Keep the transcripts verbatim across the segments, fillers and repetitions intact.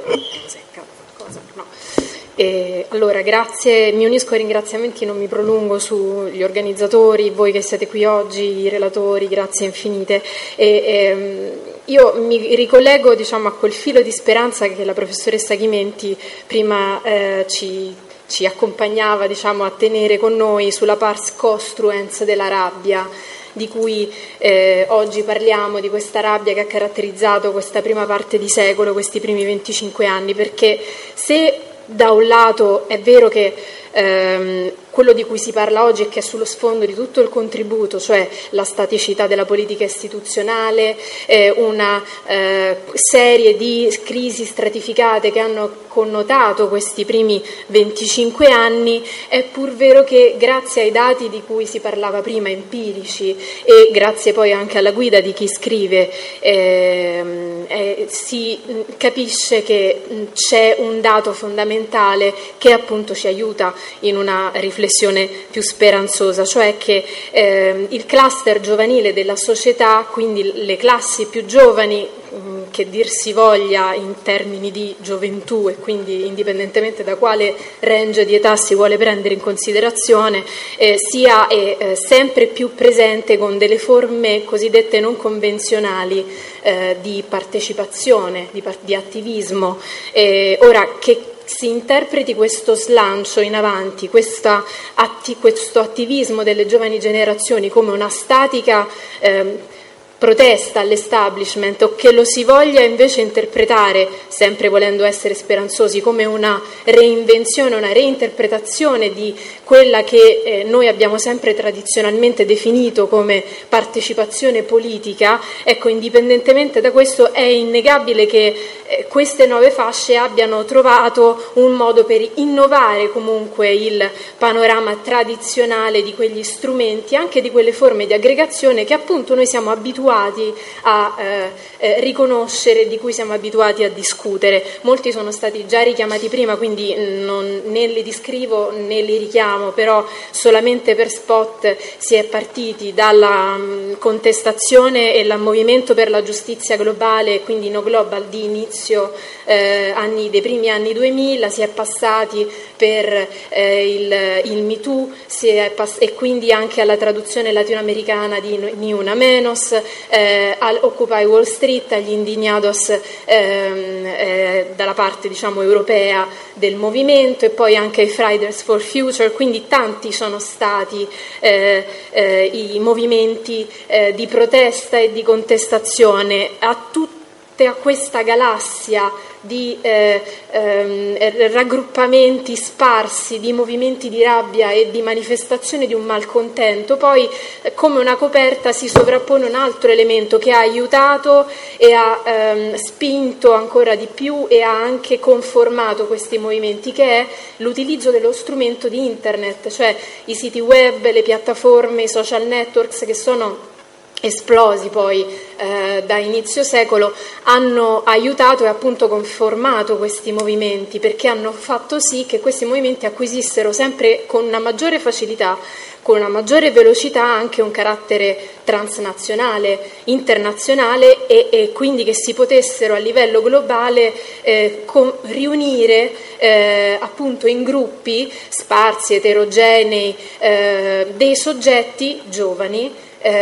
No. E allora, grazie, mi unisco ai ringraziamenti, non mi prolungo sugli organizzatori, voi che siete qui oggi, i relatori, grazie infinite. E, e, io mi ricollego, diciamo, a quel filo di speranza che la professoressa Chimenti prima eh, ci, ci accompagnava, diciamo, a tenere con noi sulla pars costruens della rabbia, di cui eh, oggi parliamo, di questa rabbia che ha caratterizzato questa prima parte di secolo, questi primi venticinque anni, perché se da un lato è vero che ehm, quello di cui si parla oggi è che è sullo sfondo di tutto il contributo, cioè la staticità della politica istituzionale, eh, una eh, serie di crisi stratificate che hanno connotato questi primi venticinque anni, è pur vero che grazie ai dati di cui si parlava prima, empirici, e grazie poi anche alla guida di chi scrive, eh, eh, si capisce che c'è un dato fondamentale che appunto ci aiuta in una riflessione più speranzosa, cioè che eh, il cluster giovanile della società, quindi le classi più giovani, mh, che dir si voglia in termini di gioventù e quindi indipendentemente da quale range di età si vuole prendere in considerazione, eh, sia eh, eh, sempre più presente con delle forme cosiddette non convenzionali eh, di partecipazione, di, di attivismo. Eh, ora, che si interpreti questo slancio in avanti, questa atti, questo attivismo delle giovani generazioni come una statica eh, protesta all'establishment, o che lo si voglia invece interpretare, sempre volendo essere speranzosi, come una reinvenzione, una reinterpretazione di quella che eh, noi abbiamo sempre tradizionalmente definito come partecipazione politica, ecco, indipendentemente da questo è innegabile che eh, queste nuove fasce abbiano trovato un modo per innovare comunque il panorama tradizionale di quegli strumenti, anche di quelle forme di aggregazione che appunto noi siamo abituati a eh, eh, riconoscere, di cui siamo abituati a discutere. Molti sono stati già richiamati prima, quindi non, né li descrivo né li richiamo, però solamente per spot si è partiti dalla mh, contestazione e il movimento per la giustizia globale, quindi no global, di inizio eh, anni, dei primi anni duemila, si è passati per eh, il, il Me Too, si è pass- e quindi anche alla traduzione latinoamericana di Ni Una Menos, Eh, al Occupy Wall Street, agli indignados ehm, eh, dalla parte, diciamo, europea del movimento, e poi anche ai Fridays for Future, quindi tanti sono stati eh, eh, i movimenti eh, di protesta e di contestazione a tutte a questa galassia di eh, ehm, raggruppamenti sparsi, di movimenti di rabbia e di manifestazione di un malcontento. Poi eh, come una coperta si sovrappone un altro elemento che ha aiutato e ha ehm, spinto ancora di più e ha anche conformato questi movimenti, che è l'utilizzo dello strumento di internet, cioè i siti web, le piattaforme, i social networks che sono esplosi poi eh, da inizio secolo, hanno aiutato e appunto conformato questi movimenti, perché hanno fatto sì che questi movimenti acquisissero sempre con una maggiore facilità, con una maggiore velocità, anche un carattere transnazionale, internazionale, e, e quindi che si potessero a livello globale eh, con, riunire eh, appunto in gruppi sparsi, eterogenei, eh, dei soggetti giovani,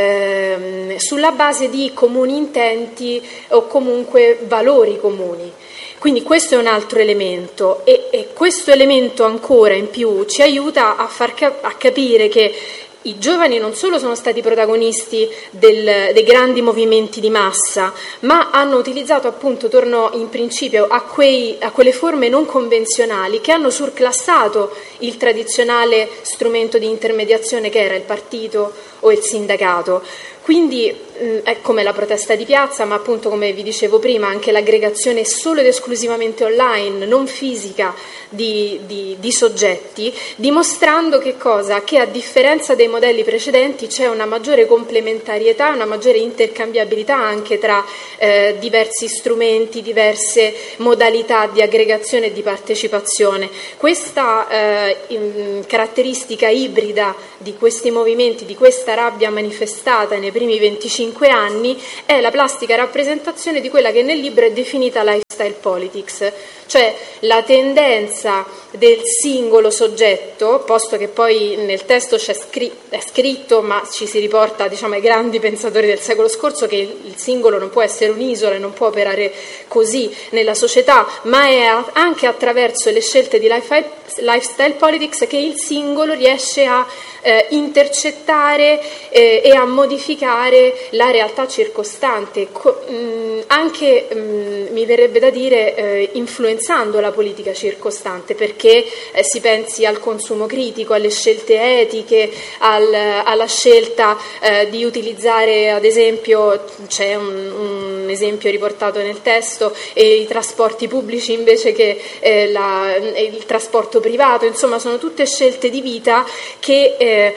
Eh, sulla base di comuni intenti o comunque valori comuni. Quindi questo è un altro elemento, e, e questo elemento ancora in più ci aiuta a, far cap- a capire che i giovani non solo sono stati protagonisti del, dei grandi movimenti di massa, ma hanno utilizzato, appunto, torno in principio a, quei, a quelle forme non convenzionali che hanno surclassato il tradizionale strumento di intermediazione che era il partito o il sindacato. Quindi mh, è come la protesta di piazza, ma appunto, come vi dicevo prima, anche l'aggregazione solo ed esclusivamente online, non fisica, di, di, di soggetti, dimostrando che cosa? Che a differenza dei modelli precedenti c'è una maggiore complementarietà, una maggiore intercambiabilità anche tra eh, diversi strumenti, diverse modalità di aggregazione e di partecipazione. Questa eh, in, caratteristica ibrida di questi movimenti, di questa rabbia manifestata nei primi venticinque anni, è la plastica rappresentazione di quella che nel libro è definita life lifestyle politics, cioè la tendenza del singolo soggetto, posto che poi nel testo c'è scri- è scritto, ma ci si riporta, diciamo, ai grandi pensatori del secolo scorso, che il singolo non può essere un'isola e non può operare così nella società, ma è anche attraverso le scelte di lifestyle politics che il singolo riesce a eh, intercettare eh, e a modificare la realtà circostante, co- mh, anche mh, mi verrebbe da dire eh, influenzando la politica circostante, perché eh, si pensi al consumo critico, alle scelte etiche, al, alla scelta eh, di utilizzare, ad esempio, c'è un, un esempio riportato nel testo, e i trasporti pubblici invece che eh, la, il trasporto privato. Insomma, sono tutte scelte di vita che eh,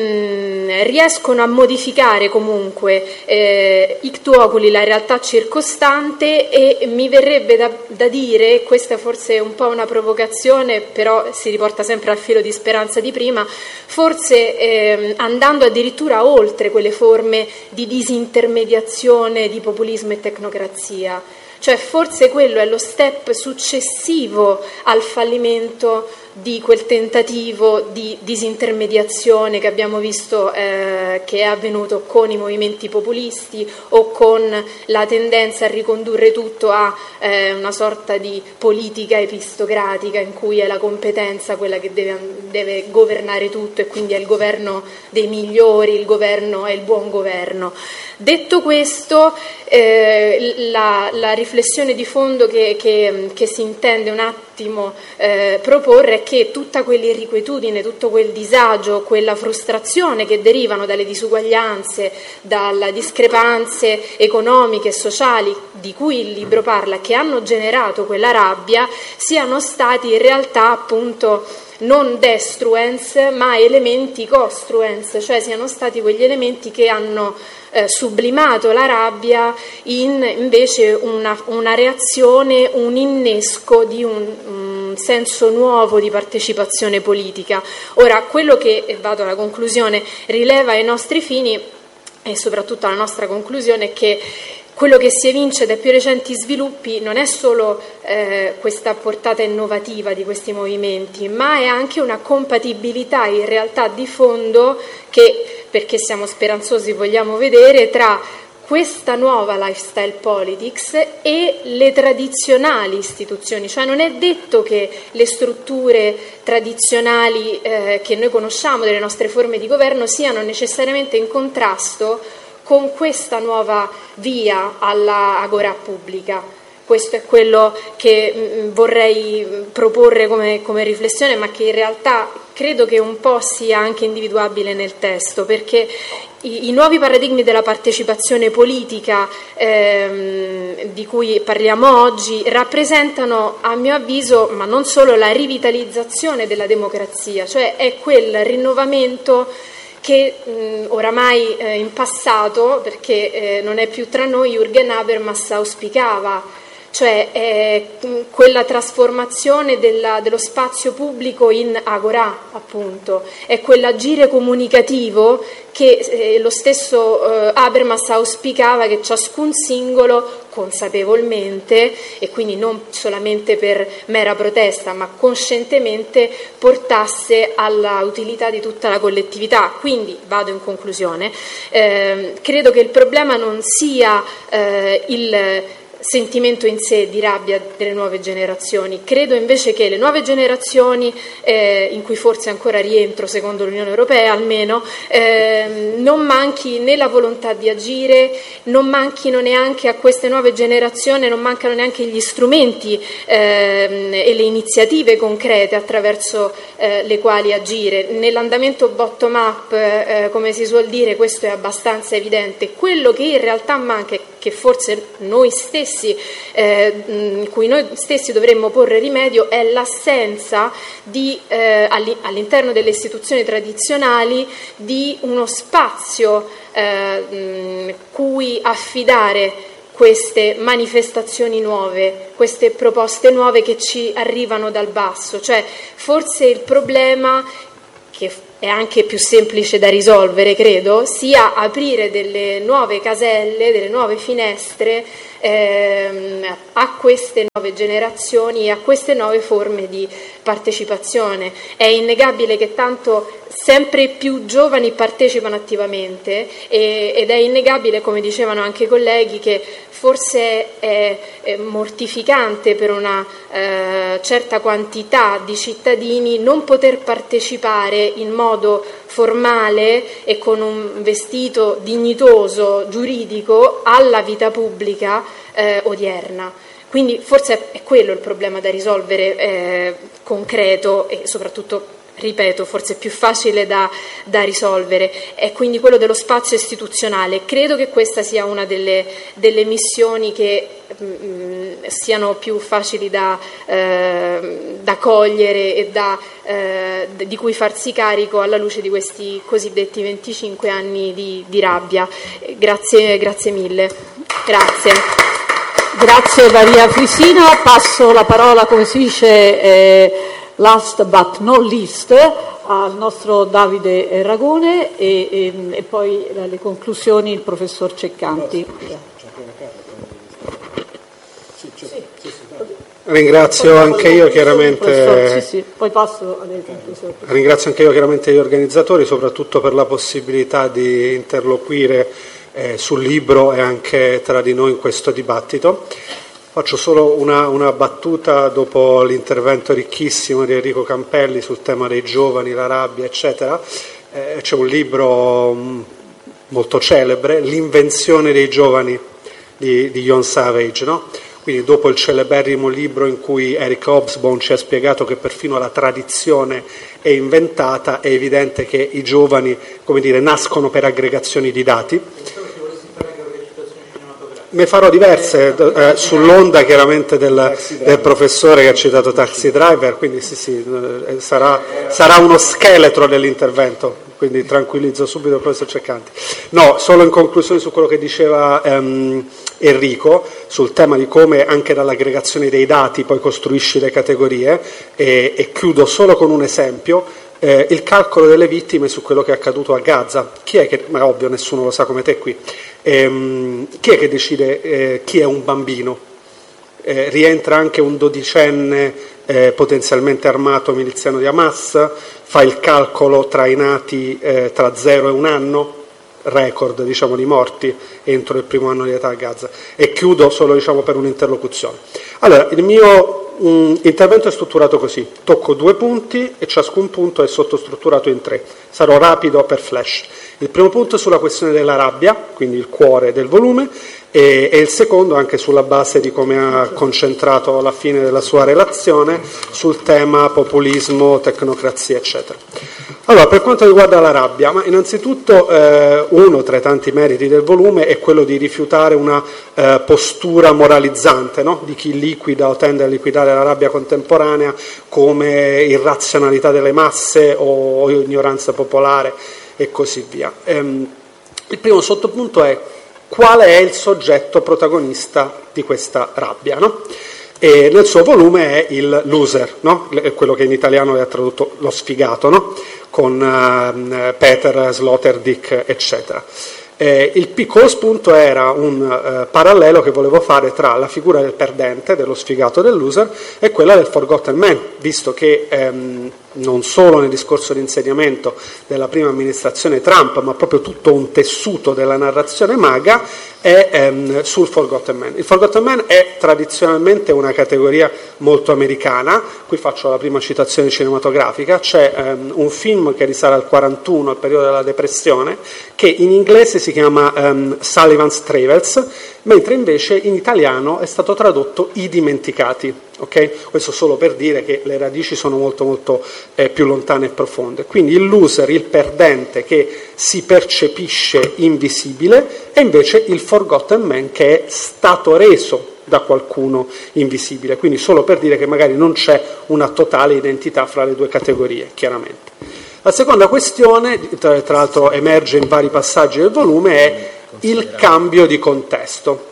mh, riescono a modificare comunque eh, ictu oculi la realtà circostante, e mi verrebbe da, da dire, questa forse è un po' una provocazione, però si riporta sempre al filo di speranza di prima, forse eh, andando addirittura oltre quelle forme di disintermediazione di populismo e tecnocrazia. Cioè forse quello è lo step successivo al fallimento di quel tentativo di disintermediazione che abbiamo visto eh, che è avvenuto con i movimenti populisti, o con la tendenza a ricondurre tutto a eh, una sorta di politica epistocratica in cui è la competenza quella che deve, deve governare tutto, e quindi è il governo dei migliori, il governo è il buon governo. Detto questo, eh, la, la riflessione di fondo che, che, che si intende un attimo eh, proporre è che tutta quell'irrequietudine, tutto quel disagio, quella frustrazione che derivano dalle disuguaglianze, dalle discrepanze economiche e sociali di cui il libro parla, che hanno generato quella rabbia, siano stati in realtà appunto non destruens ma elementi costruens, cioè siano stati quegli elementi che hanno eh, sublimato la rabbia in invece una, una reazione, un innesco di un, un senso nuovo di partecipazione politica. Ora, quello che, e vado alla conclusione, rileva ai nostri fini, e soprattutto la nostra conclusione, è che quello che si evince dai più recenti sviluppi non è solo eh, questa portata innovativa di questi movimenti, ma è anche una compatibilità in realtà di fondo che, perché siamo speranzosi, vogliamo vedere tra questa nuova lifestyle politics e le tradizionali istituzioni. Cioè non è detto che le strutture tradizionali eh, che noi conosciamo delle nostre forme di governo siano necessariamente in contrasto con questa nuova via alla agorà pubblica. Questo è quello che mh, vorrei proporre come, come riflessione, ma che in realtà credo che un po' sia anche individuabile nel testo, perché i, i nuovi paradigmi della partecipazione politica ehm, di cui parliamo oggi rappresentano, a mio avviso, ma non solo, la rivitalizzazione della democrazia, cioè è quel rinnovamento che mh, oramai eh, in passato, perché eh, non è più tra noi, Jürgen Habermas auspicava, cioè eh, quella trasformazione della, dello spazio pubblico in agorà, appunto, è quell'agire comunicativo che eh, lo stesso eh, Habermas auspicava che ciascun singolo consapevolmente, e quindi non solamente per mera protesta, ma coscientemente portasse alla utilità di tutta la collettività. Quindi, vado in conclusione, eh, credo che il problema non sia eh, il sentimento in sé di rabbia delle nuove generazioni. Credo invece che le nuove generazioni, eh, in cui forse ancora rientro secondo l'Unione Europea almeno, eh, non manchi né la volontà di agire, non manchino neanche a queste nuove generazioni, non mancano neanche gli strumenti eh, e le iniziative concrete attraverso eh, le quali agire. Nell'andamento bottom up, eh, come si suol dire, questo è abbastanza evidente. Quello che in realtà manca, che forse noi stessi, eh, cui noi stessi dovremmo porre rimedio, è l'assenza di, eh, all'interno delle istituzioni tradizionali di uno spazio eh, cui affidare queste manifestazioni nuove, queste proposte nuove che ci arrivano dal basso. Cioè, forse il problema, che è anche più semplice da risolvere, credo, sia aprire delle nuove caselle, delle nuove finestre ehm, a queste nuove generazioni e a queste nuove forme di partecipazione. È innegabile che tanto sempre più giovani partecipano attivamente e, ed è innegabile, come dicevano anche i colleghi, che forse è, è mortificante per una eh, certa quantità di cittadini non poter partecipare in modo formale e con un vestito dignitoso giuridico alla vita pubblica eh, odierna. Quindi forse è quello il problema da risolvere eh, concreto e soprattutto, ripeto, forse più facile da, da risolvere, è quindi quello dello spazio istituzionale. Credo che questa sia una delle, delle missioni che mh, siano più facili da, eh, da cogliere e da, eh, di cui farsi carico alla luce di questi cosiddetti venticinque anni di, di rabbia. Grazie, grazie mille. Grazie. Grazie Maria Cristina. Passo la parola, come si dice, eh, last but not least, al nostro Davide Ragone e, e, e poi le conclusioni il professor Ceccanti. Ringrazio anche io chiaramente sì, sì. Poi passo alle conclusioni. Ringrazio anche io chiaramente gli organizzatori, soprattutto per la possibilità di interloquire eh, sul libro e anche tra di noi in questo dibattito. Faccio solo una, una battuta dopo l'intervento ricchissimo di Enrico Campelli sul tema dei giovani, la rabbia, eccetera. Eh, c'è un libro mh, molto celebre, L'invenzione dei giovani, di, di Jon Savage, no? Quindi dopo il celeberrimo libro in cui Eric Hobsbawm ci ha spiegato che perfino la tradizione è inventata, è evidente che i giovani, come dire, nascono per aggregazioni di dati. Ne farò diverse eh, sull'onda chiaramente del, del professore che ha citato Taxi Driver, quindi sì, sì, eh, sarà, sarà uno scheletro dell'intervento, quindi tranquillizzo subito il professor Ceccanti. No, solo in conclusione su quello che diceva ehm, Enrico, sul tema di come anche dall'aggregazione dei dati poi costruisci le categorie, e, e chiudo solo con un esempio. Eh, il calcolo delle vittime su quello che è accaduto a Gaza. Chi è che, ma ovvio nessuno lo sa come te qui, ehm, chi è che decide eh, chi è un bambino? Eh, rientra anche un dodicenne eh, potenzialmente armato miliziano di Hamas, fa il calcolo tra i nati eh, tra zero e un anno, record diciamo di morti entro il primo anno di età a Gaza. E chiudo solo diciamo per un'interlocuzione. Allora, il mio un intervento è strutturato così: tocco due punti e ciascun punto è sottostrutturato in tre. Sarò rapido per flash. Il primo punto è sulla questione della rabbia, quindi il cuore del volume, e, e il secondo, anche sulla base di come ha concentrato alla fine della sua relazione, sul tema populismo, tecnocrazia, eccetera. Allora, per quanto riguarda la rabbia, ma innanzitutto eh, uno tra i tanti meriti del volume è quello di rifiutare una eh, postura moralizzante, no? Di chi liquida o tende a liquidare la rabbia contemporanea come irrazionalità delle masse o ignoranza popolare e così via. Ehm, il primo sottopunto è: qual è il soggetto protagonista di questa rabbia, no? E nel suo volume è il loser, no? Quello che in italiano è tradotto lo sfigato, no? Con uh, Peter Sloterdijk, eccetera. Eh, il piccolo spunto era un uh, parallelo che volevo fare tra la figura del perdente, dello sfigato, del loser, e quella del forgotten man, visto che ehm, non solo nel discorso di insediamento della prima amministrazione Trump, ma proprio tutto un tessuto della narrazione MAGA è ehm, sul forgotten man. Il forgotten man è tradizionalmente una categoria molto americana. Qui faccio la prima citazione cinematografica. C'è ehm, un film che risale al quarantuno, al periodo della depressione, che in inglese si chiama ehm, Sullivan's Travels, mentre invece in italiano è stato tradotto I dimenticati. Okay? Questo solo per dire che le radici sono molto molto eh, più lontane e profonde. Quindi il loser, il perdente che si percepisce invisibile, e invece il forgotten man che è stato reso da qualcuno invisibile. Quindi solo per dire che magari non c'è una totale identità fra le due categorie, chiaramente. La seconda questione, tra, tra l'altro emerge in vari passaggi del volume, è il cambio di contesto.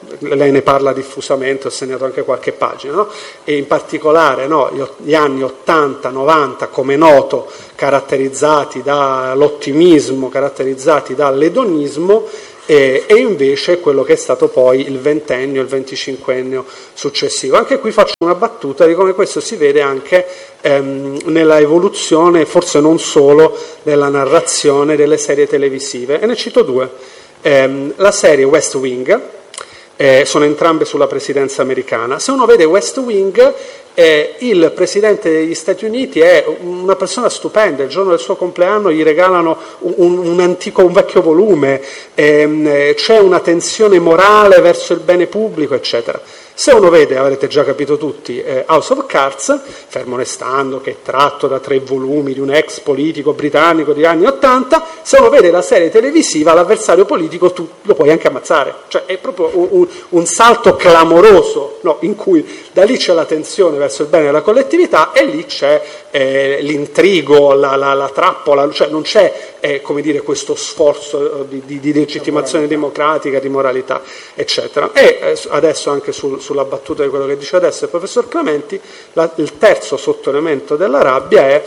lei ne parla diffusamente, ho segnato anche qualche pagina, no? E in particolare, no, gli anni ottanta novanta, come noto, caratterizzati dall'ottimismo, caratterizzati dall'edonismo, e, e invece quello che è stato poi il ventennio, il venticinquennio successivo. Anche qui faccio una battuta di come questo si vede anche ehm, nella evoluzione, forse non solo, della narrazione delle serie televisive, e ne cito due. Ehm, la serie West Wing, eh, sono entrambe sulla presidenza americana. Se uno vede West Wing, eh, il presidente degli Stati Uniti è una persona stupenda, il giorno del suo compleanno gli regalano un, un antico, un vecchio volume, ehm, c'è una tensione morale verso il bene pubblico, eccetera. Se uno vede, avrete già capito tutti, eh, House of Cards, fermo restando che è tratto da tre volumi di un ex politico britannico degli anni ottanta, se uno vede la serie televisiva, l'avversario politico tu lo puoi anche ammazzare. Cioè è proprio un, un, un salto clamoroso, no, in cui da lì c'è la tensione verso il bene della collettività e lì c'è eh, l'intrigo, la, la, la trappola, cioè non c'è eh, come dire, questo sforzo di, di, di legittimazione democratica, di moralità, eccetera. E eh, adesso anche sul sulla battuta di quello che dice adesso il professor Clementi, la, il terzo sottoelemento della rabbia è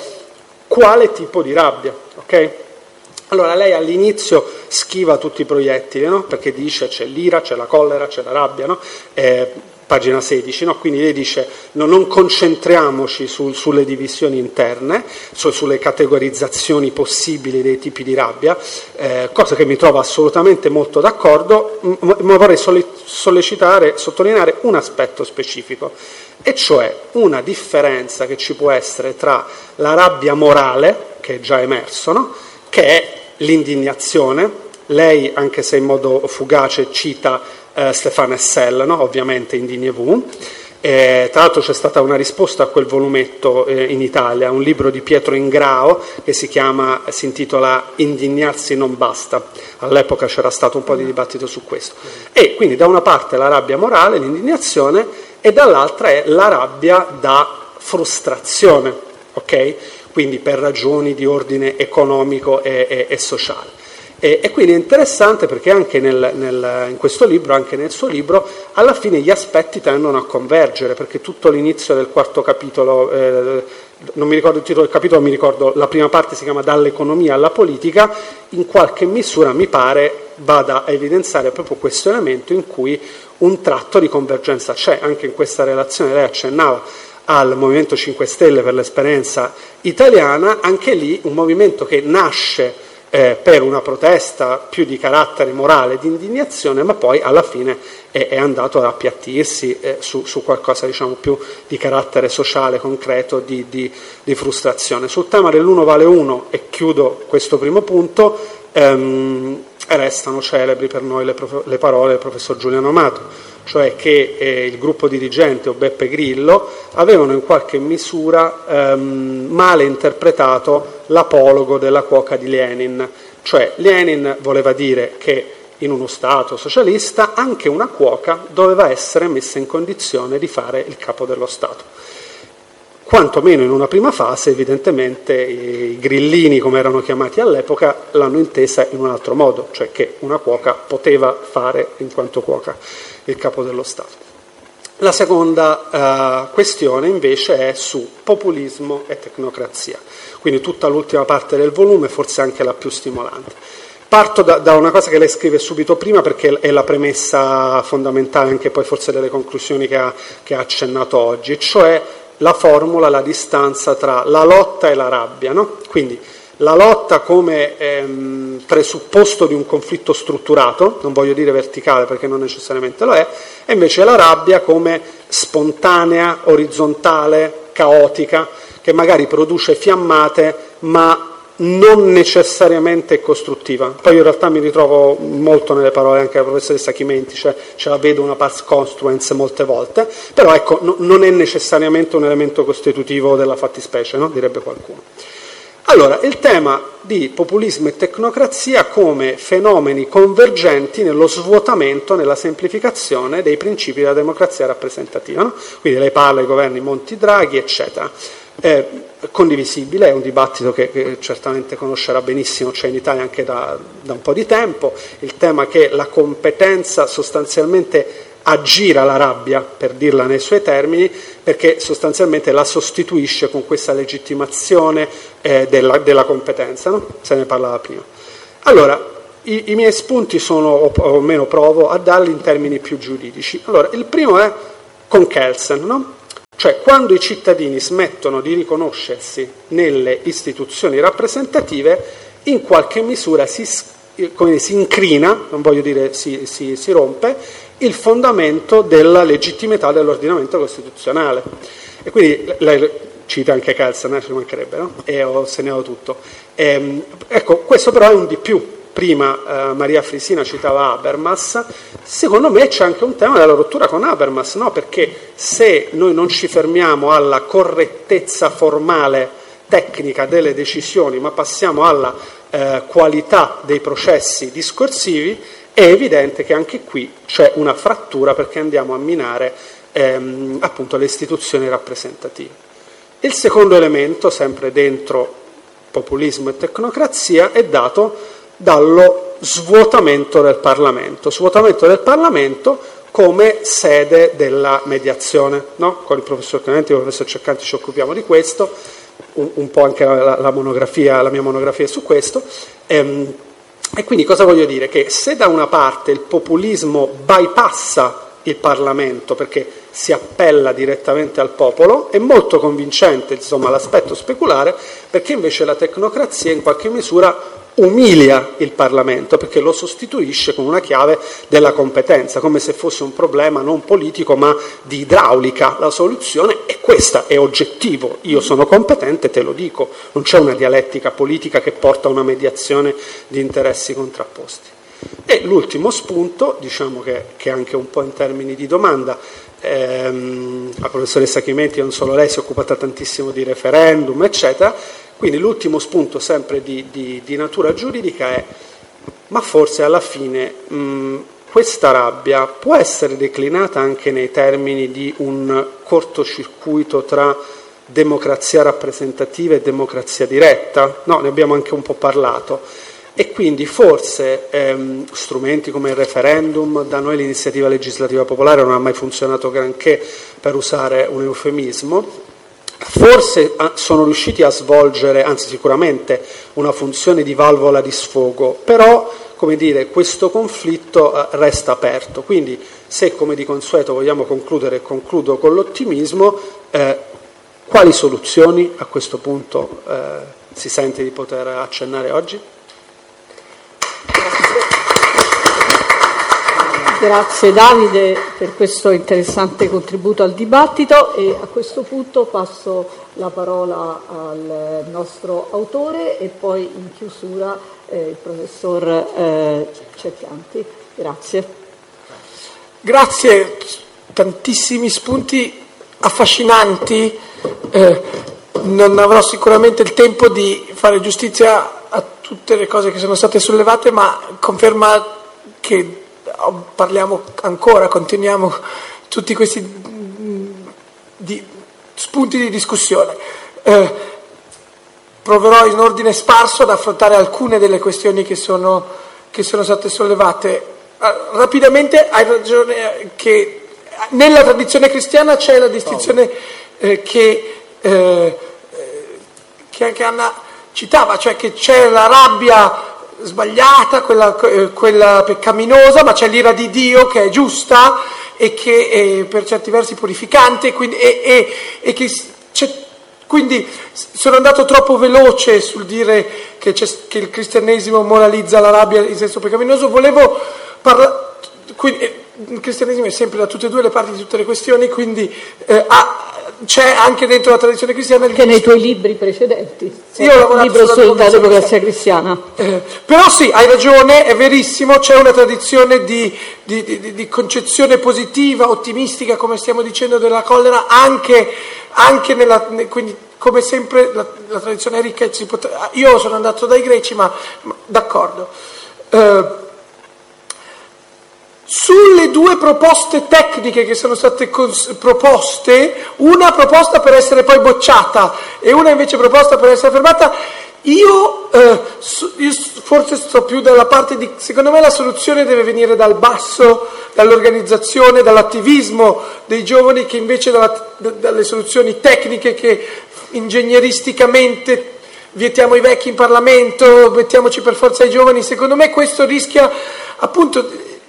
quale tipo di rabbia, ok? Allora lei all'inizio schiva tutti i proiettili, no? Perché dice c'è l'ira, c'è la collera, c'è la rabbia, no? Eh, pagina sedici, no? Quindi lei dice no, non concentriamoci su, sulle divisioni interne, su, sulle categorizzazioni possibili dei tipi di rabbia, eh, cosa che mi trovo assolutamente molto d'accordo, ma vorrei sollecitare, sottolineare un aspetto specifico, e cioè una differenza che ci può essere tra la rabbia morale, che è già emerso, no? Che è l'indignazione. Lei, anche se in modo fugace, cita Uh, Stéphane Hessel, no? Ovviamente Indignez-vous. Eh, tra l'altro c'è stata una risposta a quel volumetto eh, in Italia, un libro di Pietro Ingrao che si chiama, si intitola Indignarsi non basta. All'epoca c'era stato un po' di dibattito su questo. E quindi da una parte la rabbia morale, l'indignazione, e dall'altra è la rabbia da frustrazione, ok? Quindi per ragioni di ordine economico e, e, e sociale. E, e quindi è interessante perché anche nel, nel, in questo libro, anche nel suo libro, alla fine gli aspetti tendono a convergere, perché tutto l'inizio del quarto capitolo, eh, non mi ricordo il titolo del capitolo, mi ricordo la prima parte si chiama Dall'economia alla politica, in qualche misura mi pare vada a evidenziare proprio questo elemento in cui un tratto di convergenza c'è. Anche in questa relazione lei accennava al Movimento cinque Stelle per l'esperienza italiana, anche lì un movimento che nasce Eh, per una protesta più di carattere morale, di indignazione, ma poi alla fine è, è andato ad appiattirsi eh, su, su qualcosa, diciamo, più di carattere sociale, concreto, di, di, di frustrazione. Sul tema dell'uno vale uno, e chiudo questo primo punto, ehm, restano celebri per noi le, prof- le parole del professor Giuliano Amato, cioè che eh, il gruppo dirigente o Beppe Grillo avevano in qualche misura ehm, male interpretato l'apologo della cuoca di Lenin. Cioè Lenin voleva dire che in uno Stato socialista anche una cuoca doveva essere messa in condizione di fare il capo dello Stato. Quantomeno in una prima fase, evidentemente, i grillini, come erano chiamati all'epoca, l'hanno intesa in un altro modo, cioè che una cuoca poteva fare, in quanto cuoca, il capo dello Stato. La seconda uh, questione, invece, è su populismo e tecnocrazia, quindi tutta l'ultima parte del volume, forse anche la più stimolante. Parto da, da una cosa che lei scrive subito prima, perché è la premessa fondamentale, anche poi forse delle conclusioni che ha, che ha accennato oggi, cioè la formula, la distanza tra la lotta e la rabbia, no? Quindi la lotta come ehm, presupposto di un conflitto strutturato, non voglio dire verticale perché non necessariamente lo è, e invece la rabbia come spontanea, orizzontale, caotica, che magari produce fiammate ma non necessariamente costruttiva. Poi io in realtà mi ritrovo molto nelle parole anche della professoressa Chimenti, cioè ce la vedo una pars construens molte volte, però ecco, no, non è necessariamente un elemento costitutivo della fattispecie, no? Direbbe qualcuno. Allora, il tema di populismo e tecnocrazia come fenomeni convergenti nello svuotamento, nella semplificazione dei principi della democrazia rappresentativa, no? Quindi lei parla dei governi Monti-Draghi, eccetera. È condivisibile, è un dibattito che, che certamente conoscerà benissimo, c'è in Italia anche da, da un po' di tempo, il tema che la competenza sostanzialmente aggira la rabbia, per dirla nei suoi termini, perché sostanzialmente la sostituisce con questa legittimazione eh, della, della competenza, no? Se ne parlava prima. Allora, i, i miei spunti sono, o, o meno provo a darli in termini più giuridici. Allora, il primo è con Kelsen, no? Cioè, quando i cittadini smettono di riconoscersi nelle istituzioni rappresentative, in qualche misura si, come si incrina, non voglio dire si, si, si rompe, il fondamento della legittimità dell'ordinamento costituzionale. E quindi lei cita anche Kelsen, eh, ci mancherebbe, no? E ho segnato tutto. E, ecco, questo però è un di più. Prima eh, Maria Frisina citava Habermas, secondo me c'è anche un tema della rottura con Habermas, no? Perché se noi non ci fermiamo alla correttezza formale tecnica delle decisioni, ma passiamo alla eh, qualità dei processi discorsivi, è evidente che anche qui c'è una frattura, perché andiamo a minare ehm, appunto le istituzioni rappresentative. Il secondo elemento, sempre dentro populismo e tecnocrazia, è dato dallo svuotamento del Parlamento, svuotamento del Parlamento come sede della mediazione, no? Con il professor Clementi e il professor Ceccanti ci occupiamo di questo, un, un po' anche la, la, monografia, la mia monografia è su questo, ehm, e quindi cosa voglio dire? Che se da una parte il populismo bypassa il Parlamento perché si appella direttamente al popolo, è molto convincente insomma l'aspetto speculare, perché invece la tecnocrazia in qualche misura umilia il Parlamento, perché lo sostituisce con una chiave della competenza, come se fosse un problema non politico ma di idraulica. La soluzione è questa, è oggettivo, io sono competente, te lo dico, non c'è una dialettica politica che porta a una mediazione di interessi contrapposti. E l'ultimo spunto, diciamo che, che anche un po' in termini di domanda, ehm, la professoressa Chimenti, non solo lei, si è occupata tantissimo di referendum, eccetera. Quindi l'ultimo spunto, sempre di, di, di natura giuridica, è: ma forse alla fine mh, questa rabbia può essere declinata anche nei termini di un cortocircuito tra democrazia rappresentativa e democrazia diretta? No, ne abbiamo anche un po' parlato. E quindi forse ehm, strumenti come il referendum, da noi l'iniziativa legislativa popolare non ha mai funzionato granché, per usare un eufemismo, forse sono riusciti a svolgere, anzi sicuramente, una funzione di valvola di sfogo, però, come dire, questo conflitto eh, resta aperto. Quindi, se come di consueto vogliamo concludere, e concludo con l'ottimismo, eh, quali soluzioni a questo punto eh, si sente di poter accennare oggi? Grazie Davide per questo interessante contributo al dibattito, e a questo punto passo la parola al nostro autore e poi in chiusura eh, il professor eh, Ceccanti. Grazie. Grazie, tantissimi spunti affascinanti. Eh, non avrò sicuramente il tempo di fare giustizia a tutte le cose che sono state sollevate, ma conferma che parliamo ancora, continuiamo tutti questi di, spunti di discussione. Eh, proverò in ordine sparso ad affrontare alcune delle questioni che sono, che sono state sollevate. Eh, rapidamente, hai ragione che nella tradizione cristiana c'è la distinzione eh, che, eh, che anche Anna citava, cioè che c'è la rabbia sbagliata, quella, quella peccaminosa, ma c'è l'ira di Dio che è giusta e che è per certi versi purificante, quindi, e, e, e che c'è, quindi sono andato troppo veloce sul dire che, c'è, che il cristianesimo moralizza la rabbia in senso peccaminoso. Volevo parlare, il cristianesimo è sempre da tutte e due le parti di tutte le questioni, quindi eh, ha, c'è anche dentro la tradizione cristiana che nei tuoi libri precedenti, io ho il libro sulla democrazia cristiana, eh, però sì, hai ragione, è verissimo, c'è una tradizione di, di, di, di concezione positiva, ottimistica, come stiamo dicendo, della collera, anche, anche nella, quindi come sempre la, la tradizione è ricca. Si pot- io sono andato dai greci, ma, ma d'accordo. Eh, Sulle due proposte tecniche che sono state cons- proposte, una proposta per essere poi bocciata e una invece proposta per essere fermata, Io, eh, io forse sto più dalla parte di, secondo me la soluzione deve venire dal basso, dall'organizzazione, dall'attivismo dei giovani, che invece dalla, d- dalle soluzioni tecniche che ingegneristicamente vietiamo i vecchi in Parlamento, mettiamoci per forza i giovani. Secondo me questo rischia, appunto,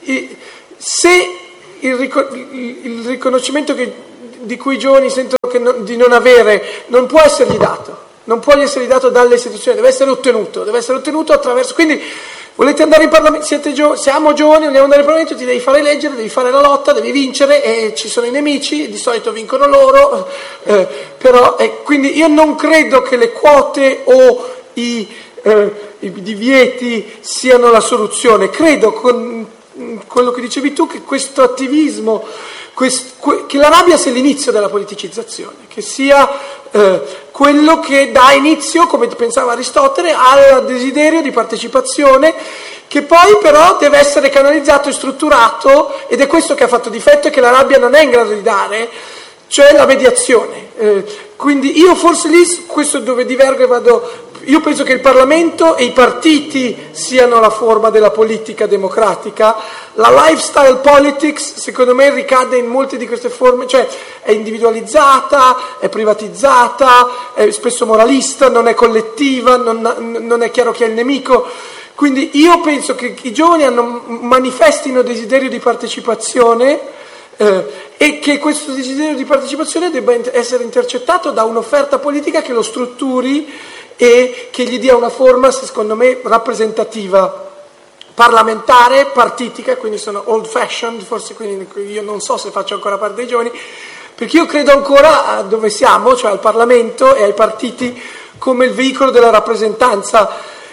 se il, ric- il riconoscimento che, di cui i giovani sentono che no, di non avere, non può essergli dato. Non può essere dato dalle istituzioni, deve essere ottenuto, deve essere ottenuto attraverso. Quindi volete andare in Parlamento, siete gio- siamo giovani, vogliamo andare in Parlamento, ti devi fare eleggere, devi fare la lotta, devi vincere, e ci sono i nemici, di solito vincono loro, eh, però eh, quindi io non credo che le quote o i, eh, i divieti siano la soluzione. Credo, con quello che dicevi tu, che questo attivismo, quest, que, che la rabbia sia l'inizio della politicizzazione, che sia eh, quello che dà inizio, come pensava Aristotele, al desiderio di partecipazione, che poi però deve essere canalizzato e strutturato, ed è questo che ha fatto difetto e che la rabbia non è in grado di dare, cioè la mediazione. Eh, quindi io forse lì, questo è dove divergo e vado. Io penso che il Parlamento e i partiti siano la forma della politica democratica. La lifestyle politics, secondo me, ricade in molte di queste forme, cioè è individualizzata, è privatizzata, è spesso moralista, non è collettiva, non, non è chiaro chi è il nemico. Quindi io penso che i giovani hanno, manifestino desiderio di partecipazione, eh, e che questo desiderio di partecipazione debba essere intercettato da un'offerta politica che lo strutturi e che gli dia una forma, secondo me, rappresentativa, parlamentare, partitica. Quindi sono old fashioned, forse, quindi io non so se faccio ancora parte dei giovani, perché io credo ancora a dove siamo, cioè al Parlamento e ai partiti come il veicolo della rappresentanza.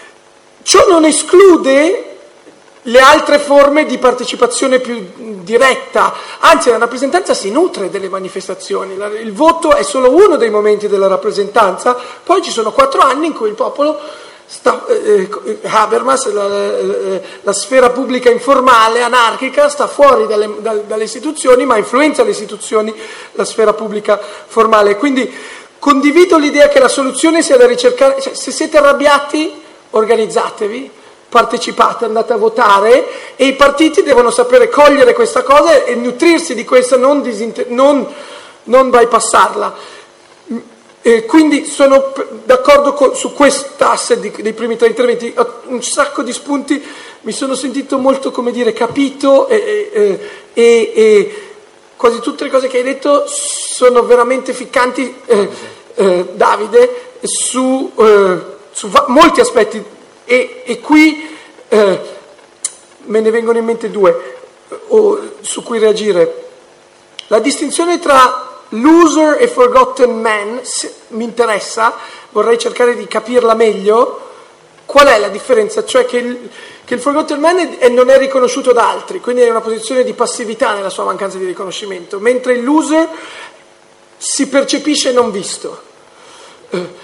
Ciò non esclude le altre forme di partecipazione più diretta, anzi la rappresentanza si nutre delle manifestazioni, il voto è solo uno dei momenti della rappresentanza, poi ci sono quattro anni in cui il popolo sta, eh, Habermas, la, la, la sfera pubblica informale, anarchica, sta fuori dalle, dalle istituzioni, ma influenza le istituzioni, la sfera pubblica formale. Quindi condivido l'idea che la soluzione sia da ricercare, cioè, se siete arrabbiati organizzatevi, partecipate, andate a votare, e i partiti devono sapere cogliere questa cosa e nutrirsi di questa, non, disinter- non, non bypassarla. E quindi sono d'accordo con, su quest'asse di, dei primi tre interventi. Un sacco di spunti, mi sono sentito molto, come dire, capito, e, e, e, e quasi tutte le cose che hai detto sono veramente ficcanti, eh, eh, Davide, su, eh, su va- molti aspetti. E, e qui eh, me ne vengono in mente due o, su cui reagire. La distinzione tra loser e forgotten man se, mi interessa, vorrei cercare di capirla meglio. Qual è la differenza? Cioè che il, che il forgotten man è, è, non è riconosciuto da altri, quindi è in una posizione di passività nella sua mancanza di riconoscimento, mentre il loser si percepisce non visto. Eh,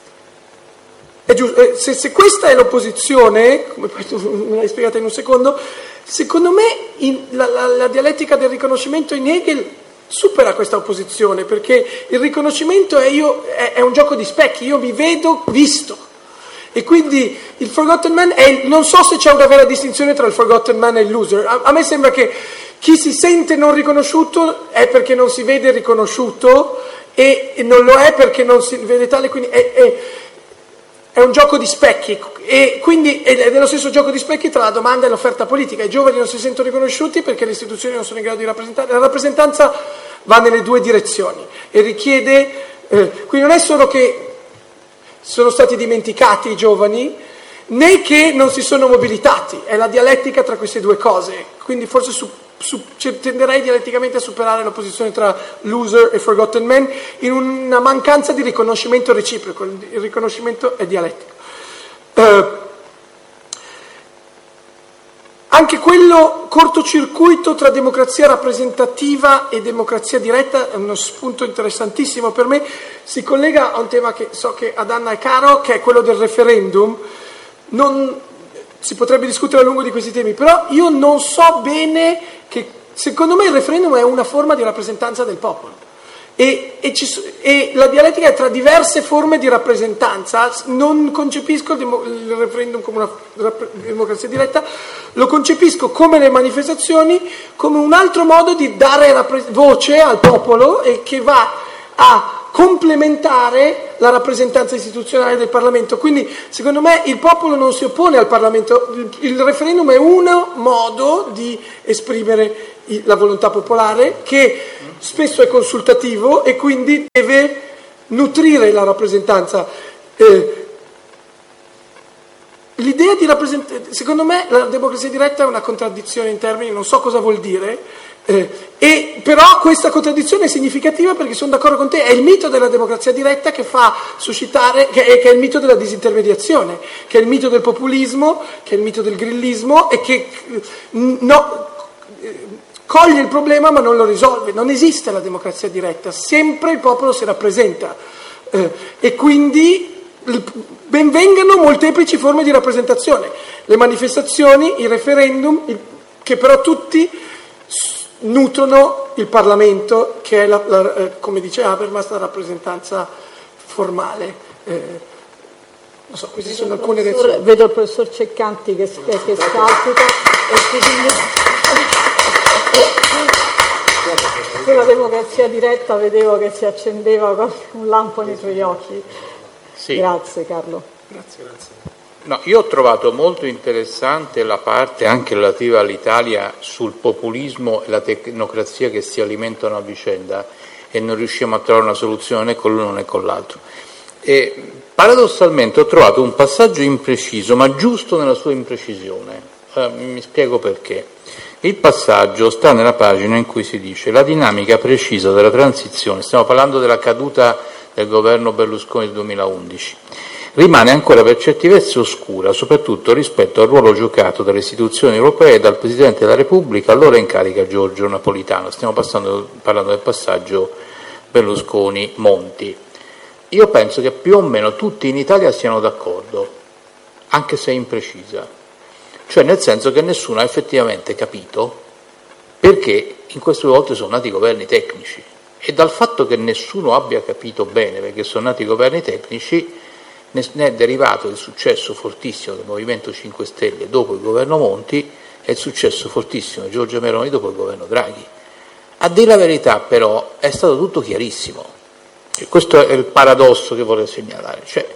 È giusto, se, se questa è l'opposizione, come poi tu me l'hai spiegata in un secondo, secondo me in, la, la, la dialettica del riconoscimento in Hegel supera questa opposizione, perché il riconoscimento è, io, è, è un gioco di specchi, io mi vedo visto, e quindi il forgotten man è, non so se c'è una vera distinzione tra il forgotten man e il loser. A, a me sembra che chi si sente non riconosciuto è perché non si vede riconosciuto, e, e non lo è perché non si vede tale, quindi è, è È un gioco di specchi, e quindi è dello stesso gioco di specchi tra la domanda e l'offerta politica. I giovani non si sentono riconosciuti perché le istituzioni non sono in grado di rappresentare. La rappresentanza va nelle due direzioni e richiede, eh, qui non è solo che sono stati dimenticati i giovani, né che non si sono mobilitati, è la dialettica tra queste due cose. Quindi forse su Su, tenderei dialetticamente a superare l'opposizione tra loser e forgotten man in una mancanza di riconoscimento reciproco. Il riconoscimento è dialettico. Eh, anche quello cortocircuito tra democrazia rappresentativa e democrazia diretta è uno spunto interessantissimo per me, si collega a un tema che so che ad Anna è caro, che è quello del referendum. Non si potrebbe discutere a lungo di questi temi, però io non so bene che, secondo me il referendum è una forma di rappresentanza del popolo, E, e, ci, e la dialettica è tra diverse forme di rappresentanza. Non concepisco il, demo, il referendum come una rapp- democrazia diretta, lo concepisco come le manifestazioni, come un altro modo di dare rappre- voce al popolo e che va a complementare la rappresentanza istituzionale del Parlamento. Quindi secondo me il popolo non si oppone al Parlamento, il, il referendum è un modo di esprimere la volontà popolare che spesso è consultativo e quindi deve nutrire la rappresentanza. Eh, l'idea di rappresentare, secondo me la democrazia diretta è una contraddizione in termini, non so cosa vuol dire, eh, e però questa contraddizione è significativa perché sono d'accordo con te, è il mito della democrazia diretta che fa suscitare, che è, che è il mito della disintermediazione, che è il mito del populismo, che è il mito del grillismo e che no, coglie il problema ma non lo risolve. Non esiste la democrazia diretta, sempre il popolo si rappresenta, eh, e quindi benvengano molteplici forme di rappresentazione, le manifestazioni, i referendum, il, che però tutti nutrono il Parlamento, che è la, la, eh, come dice Habermas, la rappresentanza formale. Eh, non so, queste sono alcune lezioni. Vedo il professor Ceccanti che, che, che scalpita e quindi sulla democrazia diretta vedevo che si accendeva un lampo nei tuoi occhi. Sì. Grazie Carlo. Grazie, grazie. No, io ho trovato molto interessante la parte anche relativa all'Italia sul populismo e la tecnocrazia che si alimentano a vicenda e non riusciamo a trovare una soluzione né con l'uno né con l'altro. E paradossalmente ho trovato un passaggio impreciso, ma giusto nella sua imprecisione. Eh, mi spiego perché. Il passaggio sta nella pagina in cui si dice la dinamica precisa della transizione, stiamo parlando della caduta del governo Berlusconi del duemilaundici, rimane ancora per certi versi oscura, soprattutto rispetto al ruolo giocato dalle istituzioni europee e dal Presidente della Repubblica, allora in carica Giorgio Napolitano. Stiamo passando, parlando del passaggio Berlusconi-Monti. Io penso che più o meno tutti in Italia siano d'accordo, anche se imprecisa. Cioè nel senso che nessuno ha effettivamente capito perché in queste volte sono nati governi tecnici, e dal fatto che nessuno abbia capito bene perché sono nati governi tecnici ne è derivato il successo fortissimo del Movimento cinque Stelle dopo il governo Monti e il successo fortissimo di Giorgia Meloni dopo il governo Draghi. A dire la verità però è stato tutto chiarissimo, cioè, questo è il paradosso che vorrei segnalare, cioè,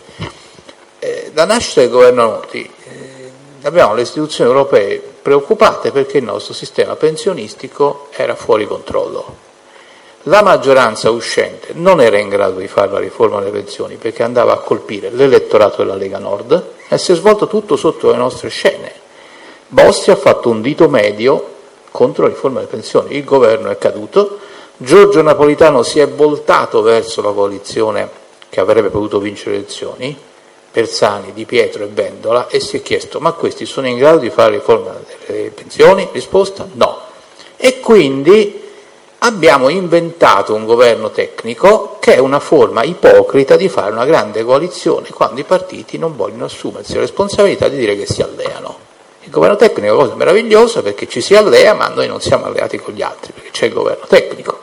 eh, la nascita del governo Monti eh, abbiamo le istituzioni europee preoccupate perché il nostro sistema pensionistico era fuori controllo. La maggioranza uscente non era in grado di fare la riforma delle pensioni perché andava a colpire l'elettorato della Lega Nord e si è svolto tutto sotto le nostre scene. Bossi ha fatto un dito medio contro la riforma delle pensioni, il governo è caduto, Giorgio Napolitano si è voltato verso la coalizione che avrebbe potuto vincere le elezioni, Bersani, Di Pietro e Vendola, e si è chiesto ma questi sono in grado di fare la riforma delle pensioni? Risposta no. E quindi abbiamo inventato un governo tecnico che è una forma ipocrita di fare una grande coalizione quando i partiti non vogliono assumersi la responsabilità di dire che si alleano. Il governo tecnico è una cosa meravigliosa perché ci si allea, ma noi non siamo alleati con gli altri perché c'è il governo tecnico.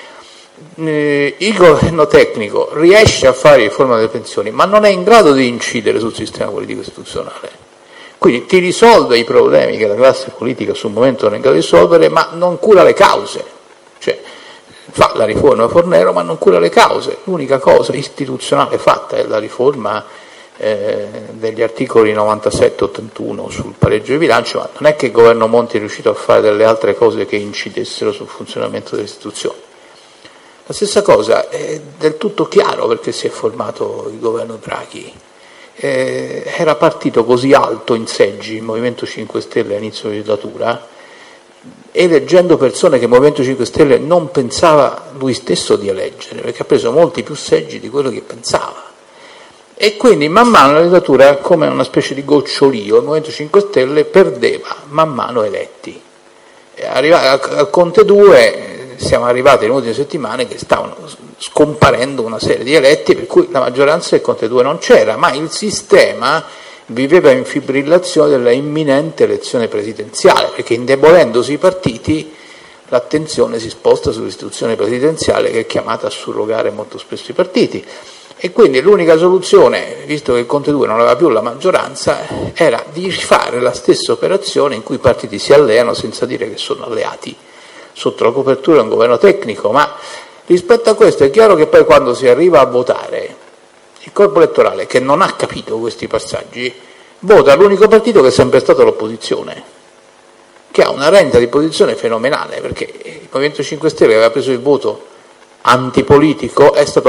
Il governo tecnico riesce a fare riforma delle pensioni ma non è in grado di incidere sul sistema politico istituzionale, quindi ti risolve i problemi che la classe politica sul momento non è in grado di risolvere ma non cura le cause, cioè fa la riforma Fornero ma non cura le cause. L'unica cosa istituzionale fatta è la riforma eh, degli articoli novantasette ottantuno sul pareggio di bilancio, ma non è che il governo Monti è riuscito a fare delle altre cose che incidessero sul funzionamento delle istituzioni. La stessa cosa è del tutto chiaro perché si è formato il governo Draghi. Eh, era partito così alto in seggi il Movimento cinque Stelle all'inizio legislatura, eleggendo persone che il Movimento cinque Stelle non pensava lui stesso di eleggere, perché ha preso molti più seggi di quello che pensava. E quindi man mano la legislatura, come una specie di gocciolio, il Movimento cinque Stelle perdeva man mano eletti. Arrivato al Conte due siamo arrivati nelle ultime settimane che stavano scomparendo una serie di eletti, per cui la maggioranza del Conte due non c'era, ma il sistema viveva in fibrillazione della imminente elezione presidenziale, perché indebolendosi i partiti l'attenzione si sposta sull'istituzione presidenziale, che è chiamata a surrogare molto spesso i partiti. E quindi l'unica soluzione, visto che il Conte due non aveva più la maggioranza, era di rifare la stessa operazione in cui i partiti si alleano senza dire che sono alleati, sotto la copertura di un governo tecnico. Ma rispetto a questo è chiaro che poi quando si arriva a votare, il corpo elettorale, che non ha capito questi passaggi, vota l'unico partito che è sempre stato l'opposizione, che ha una renta di posizione fenomenale, perché il Movimento cinque Stelle, che aveva preso il voto antipolitico, è stato